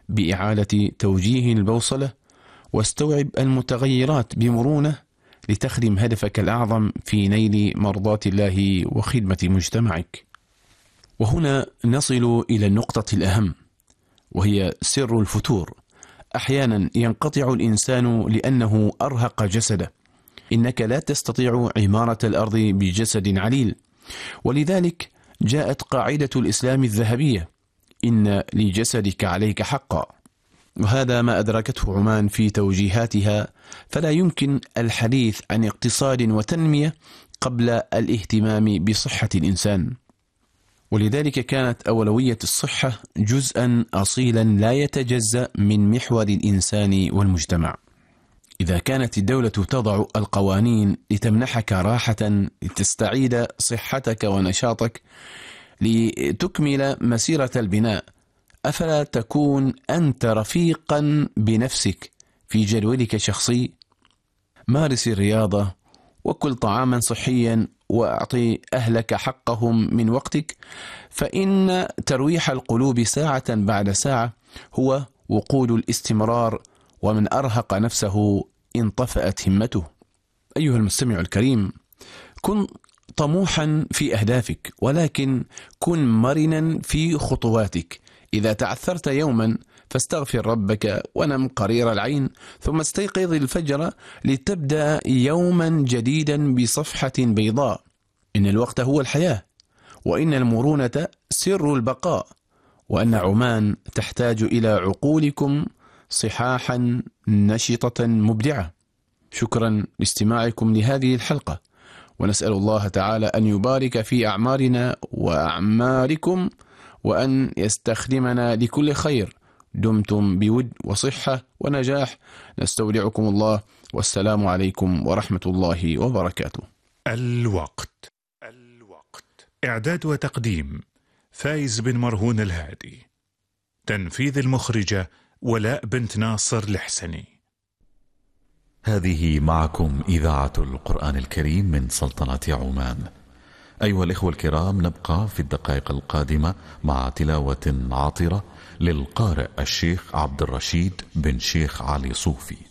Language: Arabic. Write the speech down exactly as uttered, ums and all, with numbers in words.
بإعادة توجيه البوصلة، واستوعب المتغيرات بمرونة لتخدم هدفك الأعظم في نيل مرضاة الله وخدمة مجتمعك. وهنا نصل إلى النقطة الأهم، وهي سر الفتور. أحيانا ينقطع الإنسان لأنه أرهق جسده. إنك لا تستطيع عمارة الأرض بجسد عليل، ولذلك جاءت قاعدة الإسلام الذهبية: إن لجسدك عليك حقا. وهذا ما أدركته عمان في توجيهاتها، فلا يمكن الحديث عن اقتصاد وتنمية قبل الاهتمام بصحة الإنسان. ولذلك كانت أولوية الصحة جزءا أصيلا لا يتجزأ من محور الإنسان والمجتمع. إذا كانت الدولة تضع القوانين لتمنحك راحة لتستعيد صحتك ونشاطك لتكمل مسيرة البناء، أفلا تكون أنت رفيقا بنفسك في جدولك الشخصي؟ مارس الرياضة، وكل طعاما صحيا، وأعطي أهلك حقهم من وقتك، فإن ترويح القلوب ساعة بعد ساعة هو وقود الاستمرار، ومن أرهق نفسه انطفأت همته. أيها المستمع الكريم، كن طموحا في أهدافك، ولكن كن مرنا في خطواتك. إذا تعثرت يوما فاستغفر ربك ونم قرير العين، ثم استيقظ الفجر لتبدأ يوما جديدا بصفحة بيضاء. إن الوقت هو الحياة، وإن المرونة سر البقاء، وأن عمان تحتاج إلى عقولكم صحاحا نشطة مبدعة. شكرا لاستماعكم لهذه الحلقة، ونسأل الله تعالى أن يبارك في أعمارنا وأعماركم، وأن يستخدمنا لكل خير. دمتم بود وصحة ونجاح. نستودعكم الله، والسلام عليكم ورحمة الله وبركاته. الوقت الوقت إعداد وتقديم فايز بن مرهون الهادي. تنفيذ المخرجة ولاء بنت ناصر الحسني. هذه معكم إذاعة القرآن الكريم من سلطنة عمان. أيها الإخوة الكرام، نبقى في الدقائق القادمة مع تلاوة عاطرة للقارئ الشيخ عبد الرشيد بن شيخ علي صوفي.